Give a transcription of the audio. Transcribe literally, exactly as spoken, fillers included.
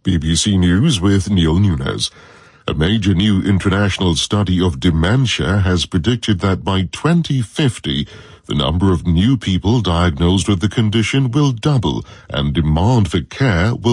B B C News with Neil Nunes. A major new international study of dementia has predicted that by twenty fifty, the number of new people diagnosed with the condition will double and demand for care will